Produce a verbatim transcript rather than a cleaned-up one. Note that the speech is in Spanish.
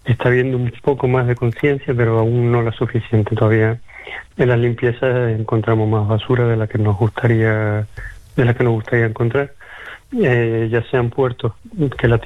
está habiendo un poco más de conciencia, pero aún no la suficiente. Todavía en las limpiezas encontramos más basura de la que nos gustaría, de la que nos gustaría encontrar, eh, ya sean puertos que la